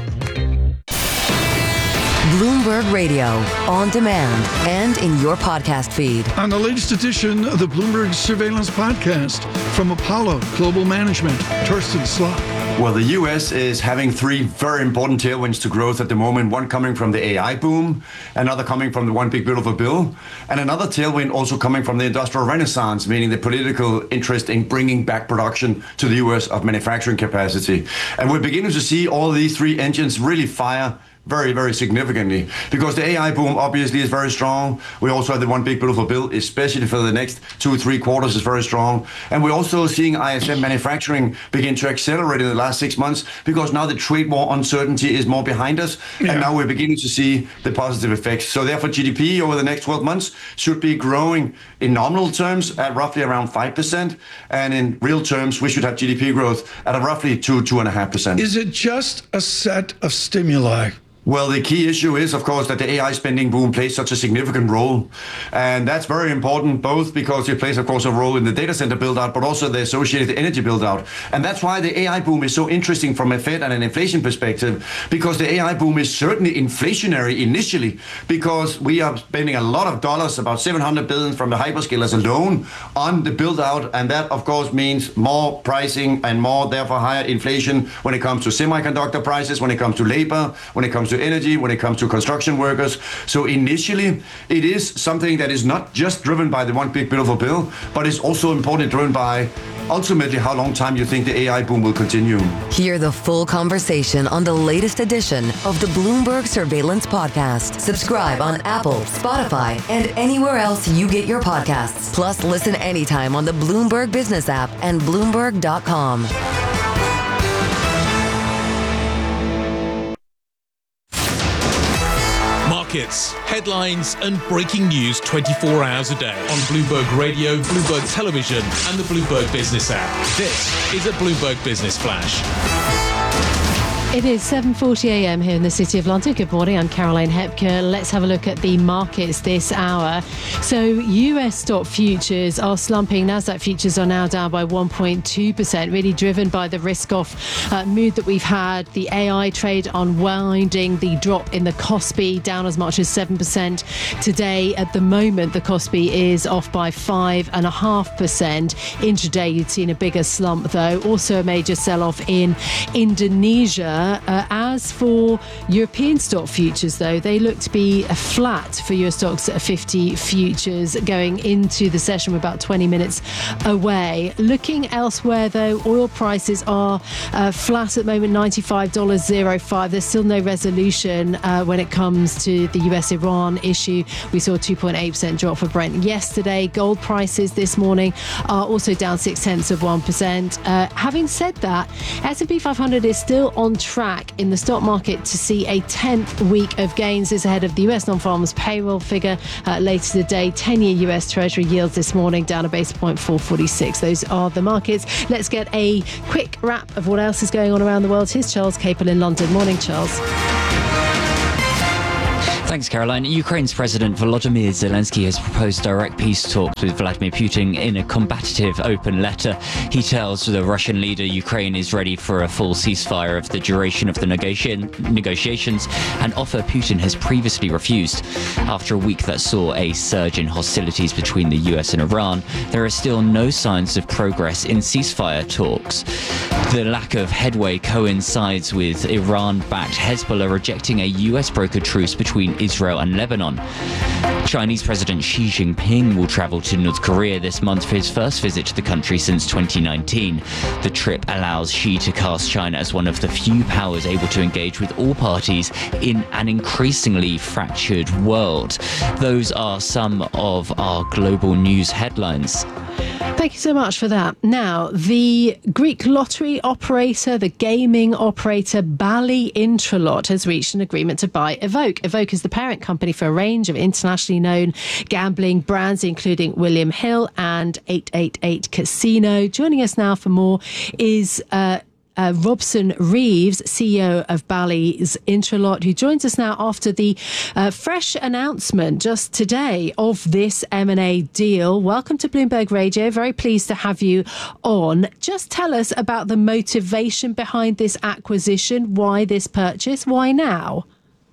Bloomberg Radio, on demand and in your podcast feed. On the latest edition of the Bloomberg Surveillance Podcast from Apollo Global Management, Torsten Slot. Well, the U.S. is having three very important tailwinds to growth at the moment. One coming from the AI boom, another coming from the One Big Beautiful Bill, and another tailwind also coming from the Industrial Renaissance, meaning the political interest in bringing back production to the U.S. of manufacturing capacity. And we're beginning to see all these three engines really fire very, very significantly, because the AI boom obviously is very strong. We also have the One Big Beautiful Bill, especially for the next 2-3 quarters, is very strong. And we're also seeing ISM manufacturing begin to accelerate in the last 6 months, because now the trade war uncertainty is more behind us, and now we're beginning to see the positive effects. So therefore, GDP over the next 12 months should be growing in nominal terms at roughly around 5%, and in real terms, we should have GDP growth at a roughly 2.5%. Is it just a set of stimuli? Well, the key issue is, of course, that the AI spending boom plays such a significant role. And that's very important, both because it plays, of course, a role in the data center build-out, but also the associated energy build-out. And that's why the AI boom is so interesting from a Fed and an inflation perspective, because the AI boom is certainly inflationary initially, because we are spending a lot of dollars, about $700 billion from the hyperscalers alone, on the build-out. And that, of course, means more pricing and more, therefore, higher inflation when it comes to semiconductor prices, when it comes to labor, when it comes to energy, when it comes to construction workers. So initially, it is something that is not just driven by the One Big Beautiful Bill, but is also importantly driven by ultimately how long time you think the AI boom will continue. Hear the full conversation on the latest edition of the Bloomberg Surveillance Podcast. Subscribe on Apple, Spotify, and anywhere else you get your podcasts. Plus, listen anytime on the Bloomberg Business app and Bloomberg.com. Markets, headlines, and breaking news 24 hours a day on Bloomberg Radio, Bloomberg Television, and the Bloomberg Business app. This is a Bloomberg Business Flash. It is 7:40 a.m. here in the City of London. Good morning, I'm Caroline Hepker. Let's have a look at the markets this hour. So US stock futures are slumping. Nasdaq futures are now down by 1.2%, really driven by the risk-off mood that we've had. The AI trade unwinding, the drop in the Kospi down as much as 7% today. At the moment, the Kospi is off by 5.5%. Intraday, you'd seen a bigger slump, though. Also a major sell-off in Indonesia. As for European stock futures, though, they look to be flat for Euro Stoxx 50 futures going into the session. We're about 20 minutes away. Looking elsewhere, though, oil prices are flat at the moment, $95.05. There's still no resolution when it comes to the US-Iran issue. We saw a 2.8% drop for Brent yesterday. Gold prices this morning are also down 0.6%. Having said that, S&P 500 is still on track in the stock market to see a 10th week of gains. This ahead of the US non-farmers payroll figure later today. 10-year US Treasury yields this morning down a basis point, 446. Those are the markets. Let's get a quick wrap of what else is going on around the world. Here's Charles Capel in London. Morning, Charles. Thanks, Caroline. Ukraine's President Volodymyr Zelensky has proposed direct peace talks with Vladimir Putin in a combative open letter. He tells the Russian leader Ukraine is ready for a full ceasefire of the duration of the negotiations, an offer Putin has previously refused. After a week that saw a surge in hostilities between the US and Iran, there are still no signs of progress in ceasefire talks. The lack of headway coincides with Iran-backed Hezbollah rejecting a US-brokered truce between Israel and Lebanon. Chinese President Xi Jinping will travel to North Korea this month for his first visit to the country since 2019. The trip allows Xi to cast China as one of the few powers able to engage with all parties in an increasingly fractured world. Those are some of our global news headlines. Thank you so much for that. Now, the Greek lottery operator, the gaming operator Bally Intralot has reached an agreement to buy Evoke. Evoke is the parent company for a range of internationally known gambling brands, including William Hill and 888 Casino. Joining us now for more is Robson Reeves, CEO of Bally's Intralot, who joins us now after the fresh announcement just today of this M&A deal. Welcome to Bloomberg Radio. Very pleased to have you on. Just tell us about the motivation behind this acquisition. Why this purchase? Why now?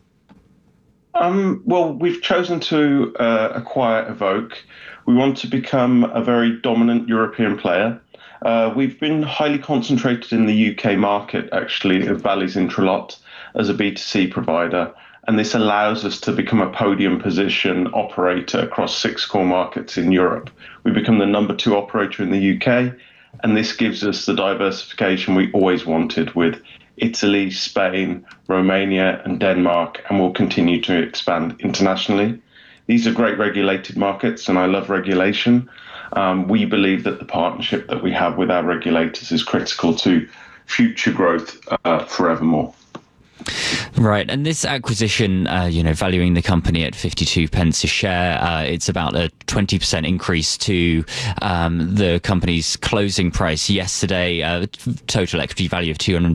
Well, we've chosen to acquire Evoke. We want to become a very dominant European player. We've been highly concentrated in the UK market, actually, of Bally's Intralot as a B2C provider. And this allows us to become a podium position operator across 6 core markets in Europe. We become the number 2 operator in the UK. And this gives us the diversification we always wanted with Italy, Spain, Romania, and Denmark, and we'll continue to expand internationally. These are great regulated markets, and I love regulation. We believe that the partnership that we have with our regulators is critical to future growth forevermore. Right, and this acquisition, valuing the company at 52 pence a share, it's about a 20% increase to the company's closing price yesterday, total equity value of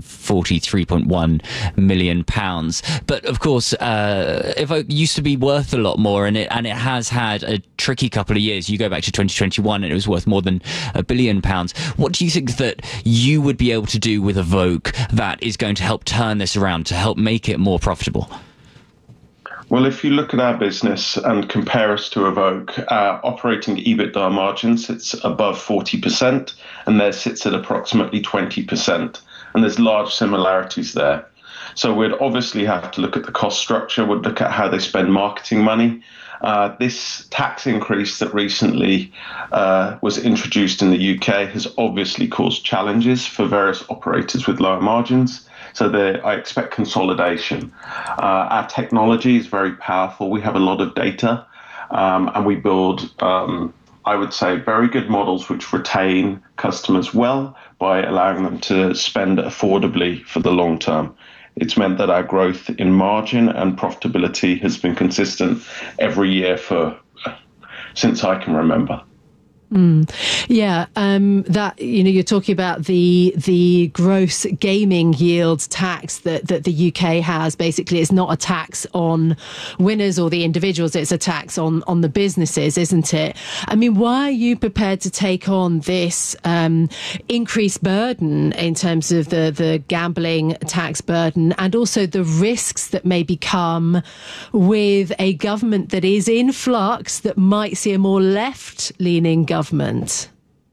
£243.1 million. But of course, Evoke used to be worth a lot more, and it has had a tricky couple of years. You go back to 2021 and it was worth more than £1 billion. What do you think that you would be able to do with Evoke that is going to help turn this around, to help make it more profitable? Well, if you look at our business and compare us to Evoke, our operating EBITDA margin sits above 40%, and theirs sits at approximately 20%. And there's large similarities there. So we'd obviously have to look at the cost structure, we'd look at how they spend marketing money. This tax increase that recently was introduced in the UK has obviously caused challenges for various operators with lower margins. So I expect consolidation. Our technology is very powerful. We have a lot of data, and we build, I would say, very good models which retain customers well by allowing them to spend affordably for the long term. It's meant that our growth in margin and profitability has been consistent every year since I can remember. Yeah, that you're talking about the gross gaming yield tax that the UK has. Basically, it's not a tax on winners or the individuals; it's a tax on the businesses, isn't it? I mean, why are you prepared to take on this increased burden in terms of the gambling tax burden, and also the risks that maybe come with a government that is in flux, that might see a more left-leaning government?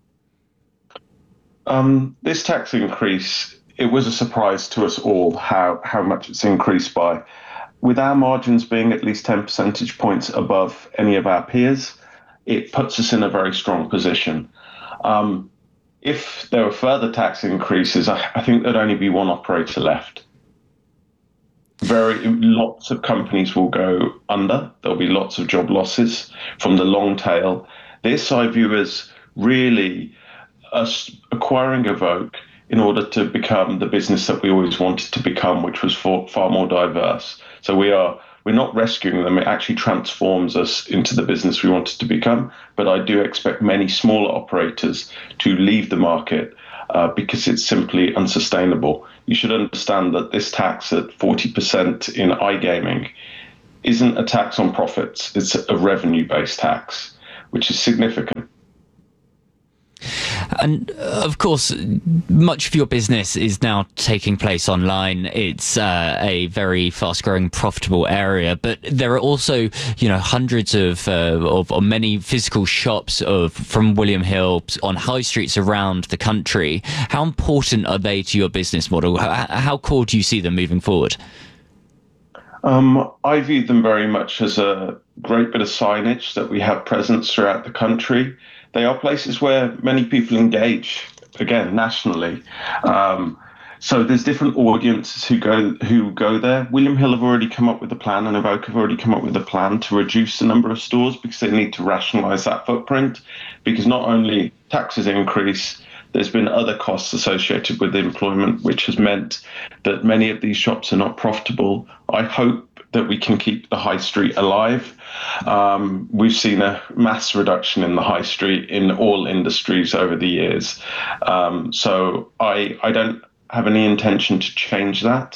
This tax increase, it was a surprise to us all how much it's increased by. With our margins being at least 10 percentage points above any of our peers, it puts us in a very strong position. If there were further tax increases, I think there'd only be one operator left. Lots of companies will go under. There'll be lots of job losses from the long tail. This I view as really us acquiring Evoke in order to become the business that we always wanted to become, which was far more diverse. So we're not rescuing them. It actually transforms us into the business we wanted to become. But I do expect many smaller operators to leave the market because it's simply unsustainable. You should understand that this tax at 40% in iGaming isn't a tax on profits. It's a revenue-based tax, which is significant. And of course, much of your business is now taking place online. It's a very fast-growing, profitable area, but there are also, hundreds of many physical shops from William Hill on high streets around the country. How important are they to your business model? How core do you see them moving forward? I view them very much as a great bit of signage that we have presence throughout the country. They are places where many people engage, again, nationally. So there's different audiences who go there. William Hill have already come up with a plan, and Evoke have already come up with a plan to reduce the number of stores because they need to rationalise that footprint. Because not only taxes increase, there's been other costs associated with employment, which has meant that many of these shops are not profitable. I hope that we can keep the high street alive. We've seen a mass reduction in the high street in all industries over the years. So I don't have any intention to change that.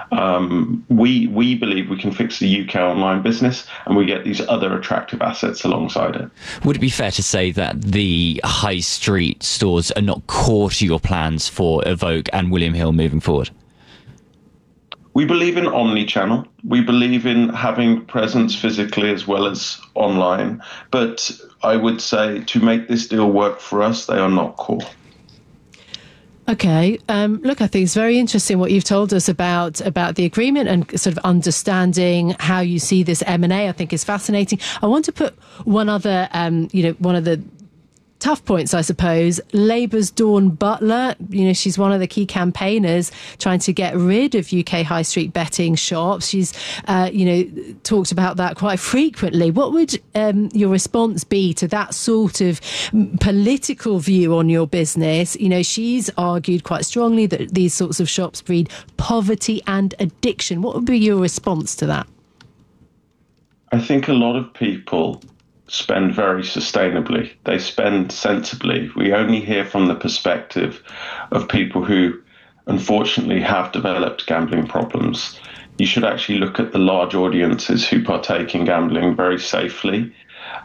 We believe we can fix the UK online business, and we get these other attractive assets alongside it. Would it be fair to say that the high street stores are not core to your plans for Evoke and William Hill moving forward? We believe in omni-channel. We believe in having presence physically as well as online. But I would say to make this deal work for us, they are not core. Okay. Look, I think it's very interesting what you've told us about the agreement and sort of understanding how you see this M&A. I think is fascinating. I want to put one other, one of the tough points, I suppose. Labour's Dawn Butler, she's one of the key campaigners trying to get rid of UK high street betting shops. She's, talked about that quite frequently. What would your response be to that sort of political view on your business? She's argued quite strongly that these sorts of shops breed poverty and addiction. What would be your response to that? I think a lot of people spend very sustainably. They spend sensibly. We only hear from the perspective of people who unfortunately have developed gambling problems. You should actually look at the large audiences who partake in gambling very safely.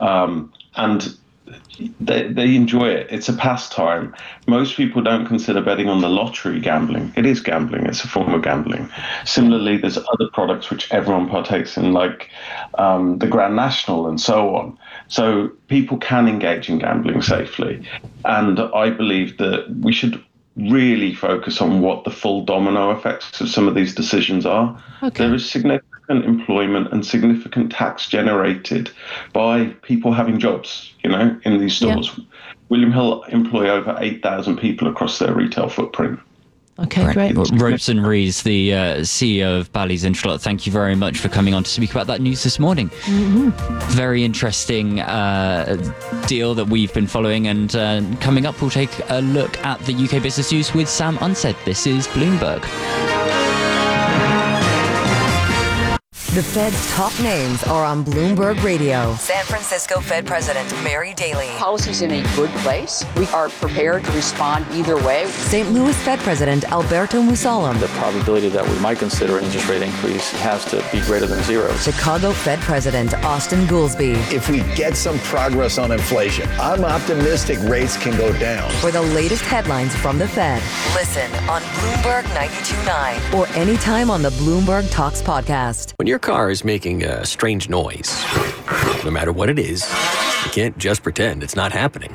And they enjoy it. It's a pastime. Most people don't consider betting on the lottery gambling. It is gambling. It's a form of gambling. Similarly, there's other products which everyone partakes in, like the Grand National and so on. So people can engage in gambling safely. And I believe that we should really focus on what the full domino effects of some of these decisions are. Okay. There is significant employment and significant tax generated by people having jobs, in these stores. Yeah. William Hill employ over 8,000 people across their retail footprint. Okay, great. Robeson Rees, the CEO of Bally's Intralot, thank you very much for coming on to speak about that news this morning. Mm-hmm. Very interesting deal that we've been following, and coming up we'll take a look at the UK business news with Sam Unsed. This is Bloomberg. The Fed's top names are on Bloomberg Radio. San Francisco Fed President Mary Daly. Policy's in a good place. We are prepared to respond either way. St. Louis Fed President Alberto Musalem. The probability that we might consider an interest rate increase has to be greater than zero. Chicago Fed President Austin Goolsbee. If we get some progress on inflation, I'm optimistic rates can go down. For the latest headlines from the Fed, listen on Bloomberg 92.9 or anytime on the Bloomberg Talks podcast. When your car is making a strange noise, no matter what it is, you can't just pretend it's not happening.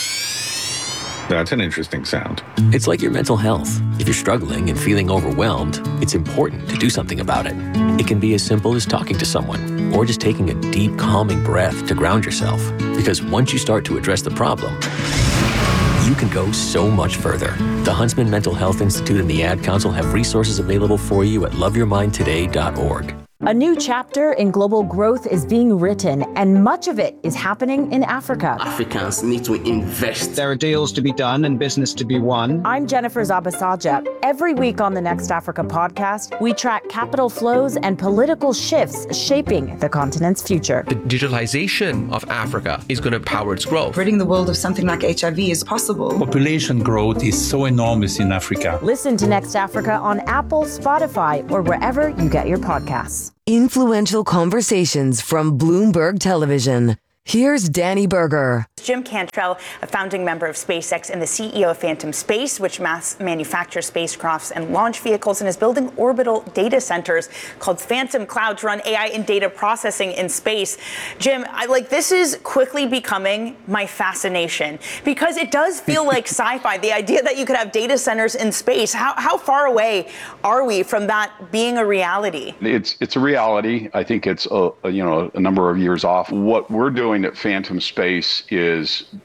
That's an interesting sound. It's like your mental health. If you're struggling and feeling overwhelmed, it's important to do something about it. It can be as simple as talking to someone or just taking a deep, calming breath to ground yourself. Because once you start to address the problem, you can go so much further. The Huntsman Mental Health Institute and the Ad Council have resources available for you at loveyourmindtoday.org. A new chapter in global growth is being written, and much of it is happening in Africa. Africans need to invest. There are deals to be done and business to be won. I'm Jennifer Zabasaja. Every week on the Next Africa podcast, we track capital flows and political shifts shaping the continent's future. The digitalization of Africa is going to power its growth. Ridding the world of something like HIV is possible. Population growth is so enormous in Africa. Listen to Next Africa on Apple, Spotify, or wherever you get your podcasts. Influential conversations from Bloomberg Television. Here's Danny Berger. Jim Cantrell, a founding member of SpaceX and the CEO of Phantom Space, which manufactures spacecrafts and launch vehicles and is building orbital data centers called Phantom Cloud to run AI and data processing in space. Jim, this is quickly becoming my fascination because it does feel like sci-fi, the idea that you could have data centers in space. How far away are we from that being a reality? It's a reality. I think it's a number of years off. What we're doing at Phantom Space is